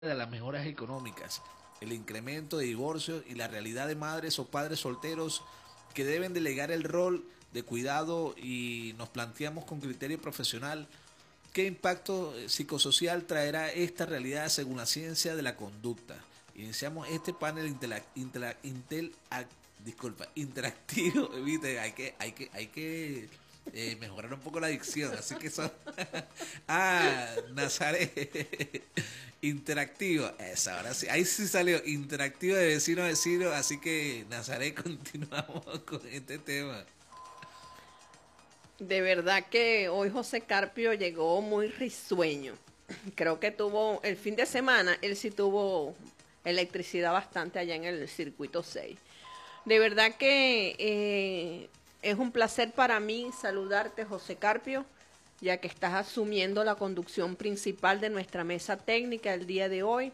de las mejoras económicas, el incremento de divorcios y la realidad de madres o padres solteros que deben delegar el rol de cuidado y nos planteamos con criterio profesional qué impacto psicosocial traerá esta realidad según la ciencia de la conducta. Iniciamos este panel interactivo, ¿viste? Hay que mejorar un poco la dicción, así que son Nazaret interactivo, esa ahora sí, ahí sí salió interactivo de vecino a vecino, así que Nazaret continuamos con este tema. De verdad que hoy José Carpio llegó muy risueño. Creo que tuvo el fin de semana, él sí tuvo electricidad bastante allá en el circuito 6. De verdad que es un placer para mí saludarte, José Carpio, ya que estás asumiendo la conducción principal de nuestra mesa técnica el día de hoy,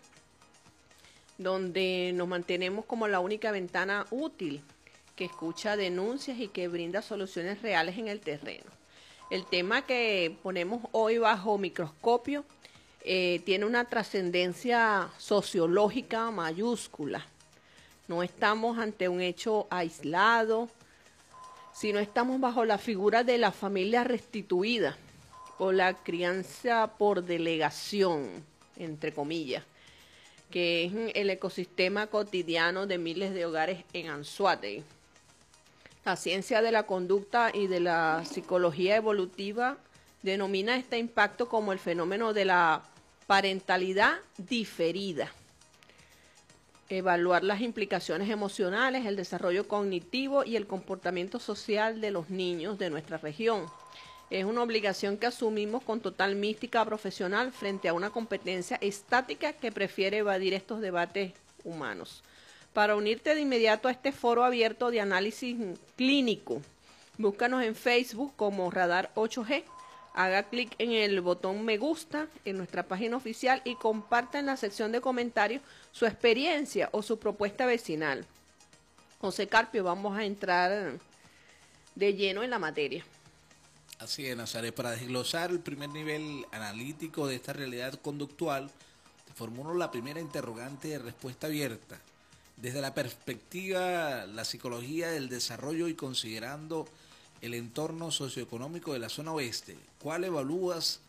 donde nos mantenemos como la única ventana útil que escucha denuncias y que brinda soluciones reales en el terreno. El tema que ponemos hoy bajo microscopio tiene una trascendencia sociológica mayúscula. No estamos ante un hecho aislado, sino estamos bajo la figura de la familia restituida o la crianza por delegación, entre comillas, que es el ecosistema cotidiano de miles de hogares en Anzoátegui. La ciencia de la conducta y de la psicología evolutiva denomina este impacto como el fenómeno de la parentalidad diferida. Evaluar las implicaciones emocionales, el desarrollo cognitivo y el comportamiento social de los niños de nuestra región. Es una obligación que asumimos con total mística profesional frente a una competencia estática que prefiere evadir estos debates humanos. Para unirte de inmediato a este foro abierto de análisis clínico, búscanos en Facebook como Radar 8G. Haga clic en el botón me gusta en nuestra página oficial y comparta en la sección de comentarios su experiencia o su propuesta vecinal. José Carpio, vamos a entrar de lleno en la materia. Así es, Nazaret, para desglosar el primer nivel analítico de esta realidad conductual, formulo la primera interrogante de respuesta abierta. Desde la perspectiva, la psicología del desarrollo y considerando el entorno socioeconómico de la zona oeste, ¿cuál evalúas,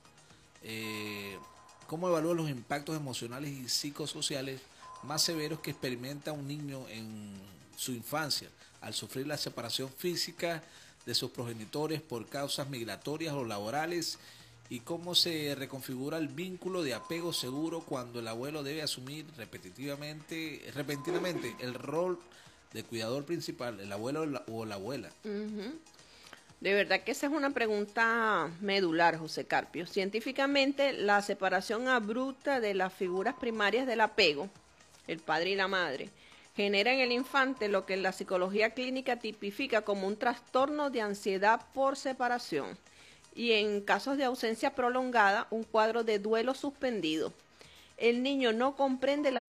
cómo evalúas los impactos emocionales y psicosociales más severos que experimenta un niño en su infancia al sufrir la separación física de sus progenitores por causas migratorias o laborales y cómo se reconfigura el vínculo de apego seguro cuando el abuelo debe asumir repentinamente el rol de cuidador principal, el abuelo o la abuela? De verdad que esa es una pregunta medular, José Carpio. Científicamente, la separación abrupta de las figuras primarias del apego, el padre y la madre, genera en el infante lo que la psicología clínica tipifica como un trastorno de ansiedad por separación y en casos de ausencia prolongada, un cuadro de duelo suspendido. El niño no comprende